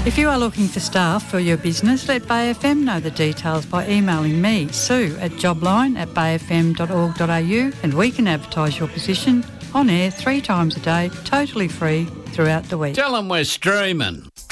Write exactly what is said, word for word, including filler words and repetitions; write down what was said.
If you are looking for staff for your business, let Bay F M know the details by emailing me, Sue, at jobline at bay f m dot org dot a u, and we can advertise your position on air three times a day, totally free, throughout the week. Tell them we're streaming.